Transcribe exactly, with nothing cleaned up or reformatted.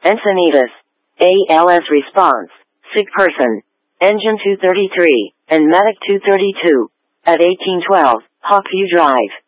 Encinitas. A L S response. Sick person. Engine two thirty-three, and Medic two thirty-two. At eighteen twelve, Hawkview Drive.